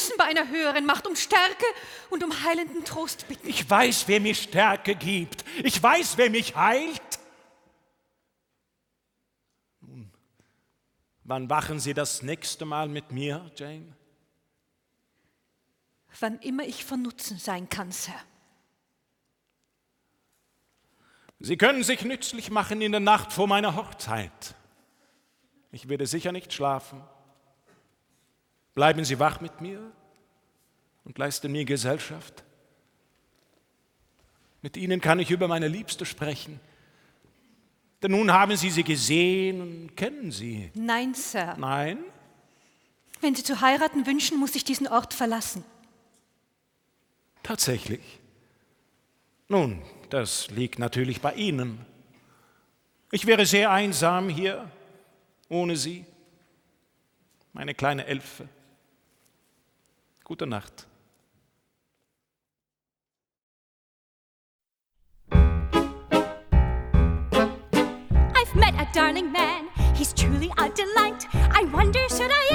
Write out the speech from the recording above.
müssen bei einer höheren Macht um Stärke und um heilenden Trost bitten. Ich weiß, wer mir Stärke gibt. Ich weiß, wer mich heilt. Nun, wann wachen Sie das nächste Mal mit mir, Jane? Wann immer ich von Nutzen sein kann, Sir. Sie können sich nützlich machen in der Nacht vor meiner Hochzeit. Ich werde sicher nicht schlafen. Bleiben Sie wach mit mir und leisten mir Gesellschaft. Mit Ihnen kann ich über meine Liebste sprechen. Denn nun haben Sie sie gesehen und kennen sie. Nein, Sir. Nein? Wenn Sie zu heiraten wünschen, muss ich diesen Ort verlassen. Tatsächlich. Nun, das liegt natürlich bei Ihnen. Ich wäre sehr einsam hier, ohne Sie, meine kleine Elfe. Gute Nacht. I've met a darling man, he's truly a delight. I wonder, should I